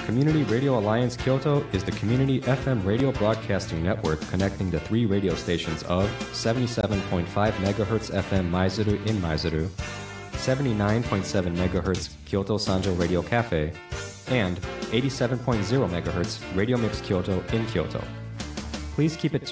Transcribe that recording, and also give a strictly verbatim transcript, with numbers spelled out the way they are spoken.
Community Radio Alliance Kyoto is the community F M radio broadcasting network connecting the three radio stations of seventy-seven point five megahertz F M Maizuru in Maizuru, seventy-nine point seven megahertz Kyoto Sanjo Radio Cafe, and eighty-seven point zero megahertz Radio Mix Kyoto in Kyoto. Please keep it